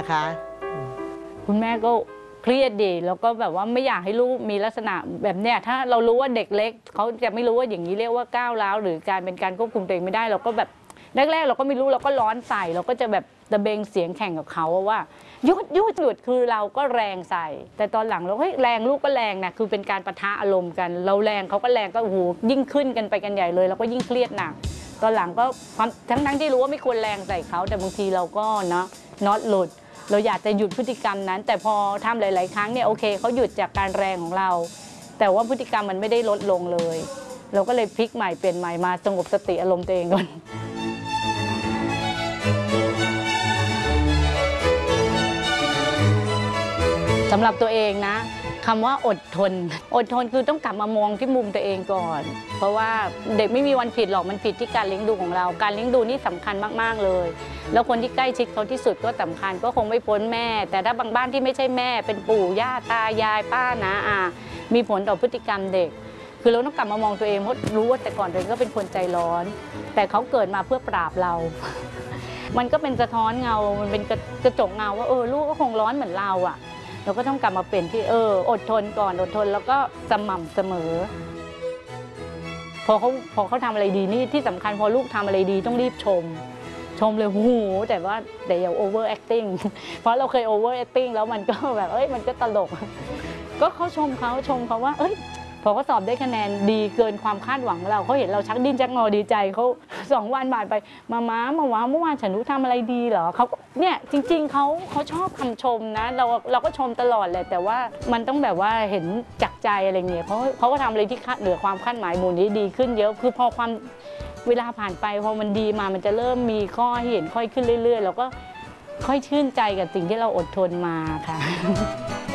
คะคุณแม่ก็เครียดดีแล้วก็แบบว่าไม่อยากให้ลูกมีลักษณะแบบเนี้ยถ้าเรารู้ว่าเด็กเล็กเขาจะไม่รู้ว่าอย่างนี้เรียกว่าก้าวร้าวหรือการเป็นการควบคุมตัวเองไม่ได้เราก็แบบแรกๆเราก็ไม่รู้เราก็ร้อนใส่เราก็จะแบบตะเบงเสียงแข่งกับเขาว่าหยุดคือเราก็แรงใส่แต่ตอนหลังเราเฮ้ยแรงลูกก็แรงนะคือเป็นการปะทะอารมณ์กันเราแรงเขาก็แรงก็โอ้โหยิ่งขึ้นกันไปกันใหญ่เลยเราก็ยิ่งเครียดหนักตอนหลังก็ทั้งที่รู้ว่าไม่ควรแรงใส่เขาแต่บางทีเราก็เนาะน็อตหลุดเราอยากจะหยุดพฤติกรรมนั้นแต่พอทำหลายๆครั้งเนี่ยโอเคเขาหยุดจากการแรงของเราแต่ว่าพฤติกรรมมันไม่ได้ลดลงเลยเราก็เลยพลิกใหม่เปลี่ยนใหม่มาสงบสติอารมณ์ตัวเองก่อนสำหรับตัวเองนะคำว่าอดทนคือต้องกลับมามองที่มุมตัวเองก่อนเพราะว่าเด็กไม่มีวันผิดหรอกมันผิดที่การเลี้ยงดูของเราการเลี้ยงดูนี่สำคัญมากๆเลยแล้วคนที่ใกล้ชิดเขาที่สุดก็สำคัญก็คงไม่พ้นแม่แต่ถ้าบางบ้านที่ไม่ใช่แม่เป็นปู่ย่าตายายป้าน้าอามีผลต่อพฤติกรรมเด็กคือเราต้องกลับมามองตัวเองเพราะรู้ว่าแต่ก่อนตัวเองก็เป็นคนใจร้อนแต่เขาเกิดมาเพื่อปราบเรามันก็เป็นสะท้อนเงามันเป็นกระจกเงาว่าลูกก็คงร้อนเหมือนเราอ่ะเราก็ต้องกลับมาเป็นที่อดทนก่อนอดทนแล้วก็สม่ำเสมอพอเขาทำอะไรดีนี่ที่สำคัญพอลูกทำอะไรดีต้องรีบชมเลยโอ้โหแต่อย่า over acting เพราะเราเคย over acting แล้วมันก็แบบมันก็ตลกก็เขาชมเขาว่าพอเขาสอบได้คะแนนดีเกินความคาดหวังเขาเห็นเราชักดิ้นชักงอดีใจเขา2 วันผ่านไปมาเมื่อวานฉันรู้ทำอะไรดีเหรอเขาเนี่ยจริงๆเขาชอบคำชมนะเราก็ชมตลอดเลยแต่ว่ามันต้องแบบว่าเห็นจากใจอะไรเงี้ยเขาก็ทำอะไรที่เหนือความคาดหมายหมู่นี้ดีขึ้นเยอะคือพอความเวลาผ่านไปพอมันดีมามันจะเริ่มมีข้อให้เห็นค่อยขึ้นเรื่อยๆเราก็ค่อยชื่นใจกับสิ่งที่เราอดทนมาค่ะ